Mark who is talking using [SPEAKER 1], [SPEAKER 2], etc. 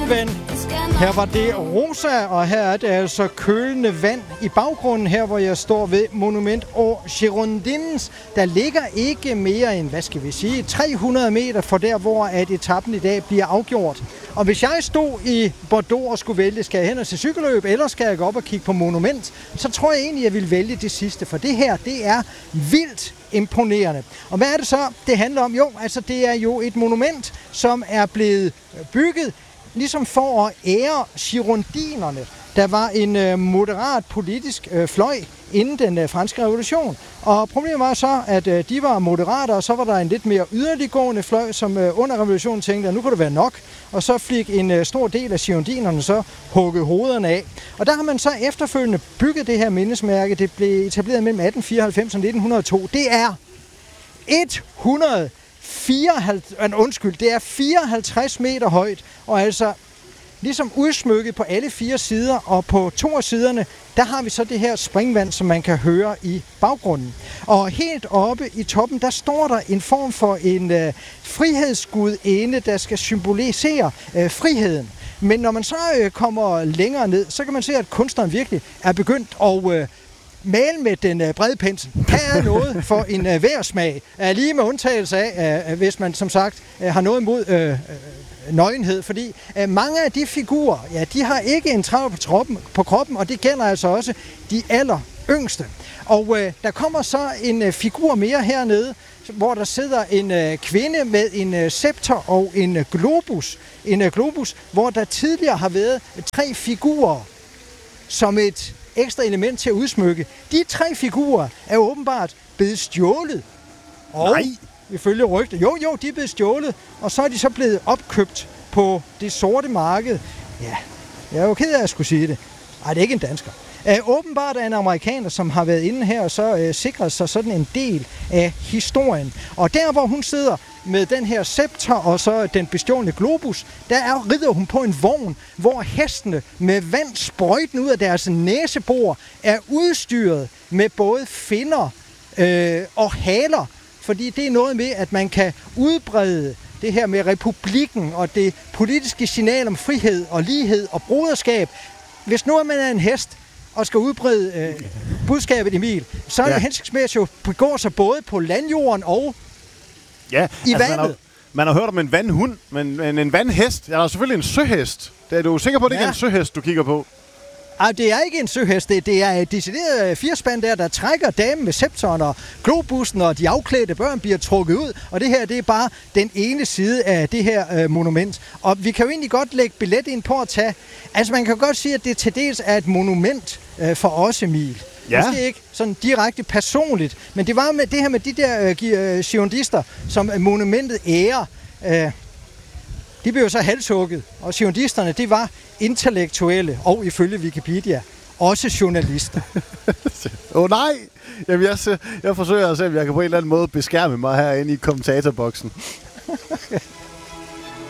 [SPEAKER 1] springvand. Her var det Rosa, og her er det altså kølende vand i baggrunden, her hvor jeg står ved Monument aux Girondins. Der ligger ikke mere end, 300 meter fra der, hvor at etappen i dag bliver afgjort. Og hvis jeg stod i Bordeaux og skulle vælge, skal jeg hen og se cykelløb, eller skal jeg gå op og kigge på Monument, så tror jeg egentlig, jeg vil vælge det sidste, for det her, det er vildt imponerende. Og hvad er det så, det handler om? Jo, altså det er jo et monument, som er blevet bygget ligesom for at ære girondinerne. Der var en moderat politisk fløj inden den franske revolution. Og problemet var så, at de var moderate, og så var der en lidt mere yderliggående fløj, som under revolutionen tænkte, at nu kunne det være nok. Og så fik en stor del af girondinerne så hugget hovederne af. Og der har man så efterfølgende bygget det her mindesmærke. Det blev etableret mellem 1894 og 1902. Det er 54 meter højt, og altså ligesom udsmykket på alle 4 sider, og på 2 af siderne, der har vi så det her springvand, som man kan høre i baggrunden. Og helt oppe i toppen, der står der en form for en frihedsgudinde, der skal symbolisere friheden. Men når man så kommer længere ned, så kan man se, at kunstneren virkelig er begyndt at male med den brede pensel. Her er noget for en værsmag. Lige med undtagelse af, hvis man som sagt har noget imod nøgenhed, fordi mange af de figurer, ja, de har ikke en trav på kroppen, og det gælder altså også de aller yngste. Og der kommer så en figur mere hernede, hvor der sidder en kvinde med en scepter og en globus. En globus, hvor der tidligere har været 3 figurer som et ekstra element til at udsmykke. De 3 figurer er åbenbart blevet stjålet. Og nej, ifølge rygter. Jo, de er blevet stjålet, og så er de så blevet opkøbt på det sorte marked. Ja, jeg er jo ked af at skulle sige det. Ej, det er ikke en dansker. Åbenbart er en amerikaner, som har været inde her og så sikret sig sådan en del af historien. Og der, hvor hun sidder med den her scepter og så den bestjålne globus, rider hun på en vogn, hvor hestene med vand sprøjten ud af deres næsebor er udstyret med både finner og haler. Fordi det er noget med, at man kan udbrede det her med republikken og det politiske signal om frihed og lighed og broderskab. Hvis nu man er en hest og skal udbrede budskabet, Emil, så er det hensigtsmæssigt at begå sig både på landjorden og i vandet.
[SPEAKER 2] Man har hørt om en vandhund, men en vandhest, der er selvfølgelig en søhest. Er du sikker på, at det ikke er en søhest, du kigger på?
[SPEAKER 1] Ej, det er ikke en søhest. Det er et decideret firspand der trækker damen med scepteren, og globussen og de afklædte børn bliver trukket ud. Og det her, det er bare den ene side af det her monument. Og vi kan jo egentlig godt lægge billet ind på at tage. Altså, man kan godt sige, at det til dels er et monument for os, Emil. Ja. Måske ikke sådan direkte personligt, men det var med det her med de der girondister, som monumentet ærer. De blev jo så halshugget, og girondisterne, det var intellektuelle, og ifølge Wikipedia, også journalister.
[SPEAKER 2] Nej! Jamen, jeg forsøger at se, om jeg kan på en eller anden måde beskærme mig herinde i kommentatorboksen.